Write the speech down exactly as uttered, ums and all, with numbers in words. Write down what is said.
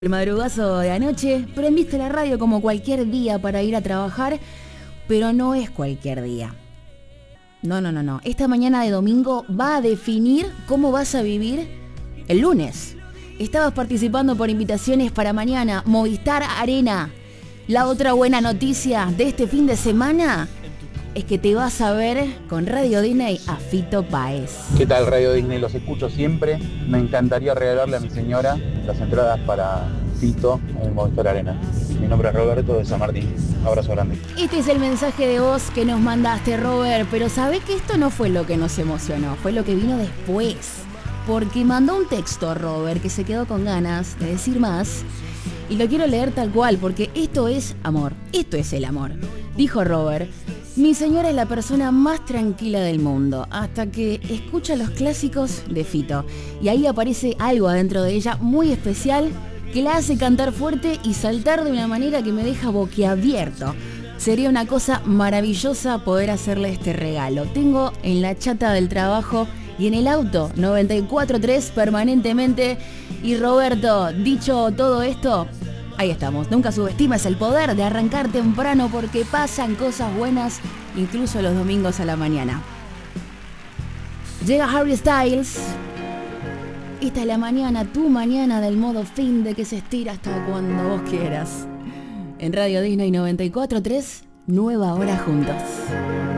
El madrugazo de anoche, prendiste la radio como cualquier día para ir a trabajar, pero no es cualquier día. No, no, no, no. Esta mañana de domingo va a definir cómo vas a vivir el lunes. Estabas participando por invitaciones para mañana, Movistar Arena. La otra buena noticia de este fin de semana es que te vas a ver con Radio Disney a Fito Páez. ¿Qué tal, Radio Disney? Los escucho siempre. Me encantaría regalarle a mi señora las entradas para Fito en Movistar Arena. Mi nombre es Roberto de San Martín. Abrazo grande. Este es el mensaje de voz que nos mandaste, Robert, pero sabés que esto no fue lo que nos emocionó, fue lo que vino después. Porque mandó un texto, Robert, que se quedó con ganas de decir más. Y lo quiero leer tal cual, porque esto es amor. Esto es el amor. Dijo Robert: mi señora es la persona más tranquila del mundo, hasta que escucha los clásicos de Fito. Y ahí aparece algo adentro de ella muy especial que la hace cantar fuerte y saltar de una manera que me deja boquiabierto. Sería una cosa maravillosa poder hacerle este regalo. Tengo en la chata del trabajo y en el auto noventa y cuatro punto tres permanentemente. Y Roberto, dicho todo esto, ahí estamos. Nunca subestimes el poder de arrancar temprano porque pasan cosas buenas incluso los domingos a la mañana. Llega Harry Styles. Esta es la mañana, tu mañana del modo fin de que se estira hasta cuando vos quieras. En Radio Disney noventa y cuatro punto tres, nueva hora juntos.